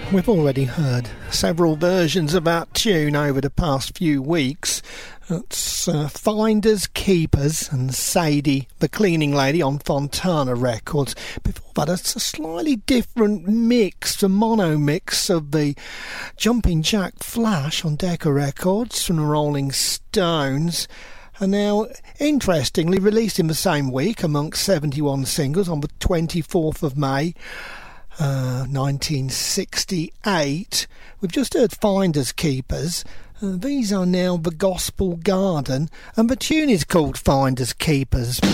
We've already heard several versions of that tune over the past few weeks. It's Finders Keepers and Sadie the Cleaning Lady on Fontana Records. Before that, it's a slightly different mix, a mono mix of the Jumping Jack Flash on Decca Records from the Rolling Stones. And now, interestingly, released in the same week amongst 71 singles on the 24th of May, 1968. We've just heard Finders Keepers. These are now The Gospel Garden, and the tune is called Finders Keepers.